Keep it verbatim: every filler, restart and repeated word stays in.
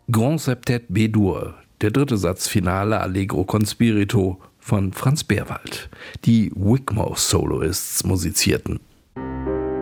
Grand Septet B-Dur, der dritte Satz Finale Allegro con Spirito von Franz Behrwald. Die Wigmore Soloists musizierten.